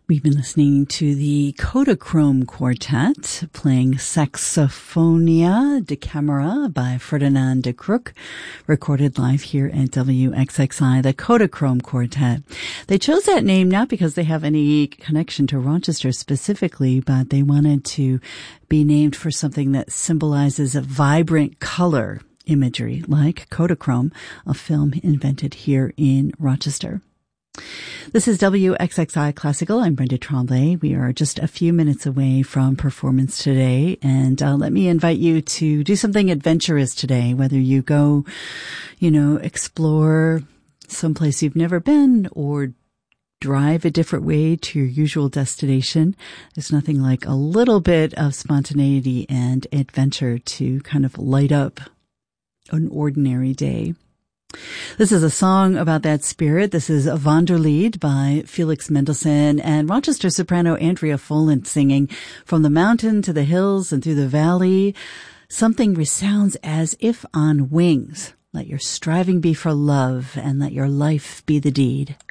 We've been listening to the Kodachrome Quartet playing Saxophonia de Camera by Ferdinand de Crook, recorded live here at WXXI, the Kodachrome Quartet. They chose that name not because they have any connection to Rochester specifically, but they wanted to be named for something that symbolizes a vibrant color imagery, like Kodachrome, a film invented here in Rochester. This is WXXI Classical. I'm Brenda Tremblay. We are just a few minutes away from performance today, and let me invite you to do something adventurous today, whether you go, explore someplace you've never been or drive a different way to your usual destination. There's nothing like a little bit of spontaneity and adventure to kind of light up an ordinary day. This is a song about that spirit. This is Wanderlied by Felix Mendelssohn and Rochester soprano Andrea Foland singing From the Mountain to the Hills and Through the Valley. Something resounds as if on wings. Let your striving be for love and let your life be the deed.